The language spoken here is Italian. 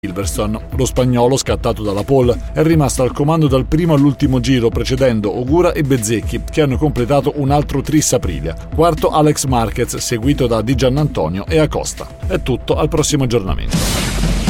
Silverstone. Lo spagnolo, scattato dalla pole, è rimasto al comando dal primo all'ultimo giro, precedendo Ogura e Bezzecchi, che hanno completato un altro Tris Aprilia. Quarto Alex Marquez, seguito da Di Giannantonio e Acosta. È tutto, al prossimo aggiornamento.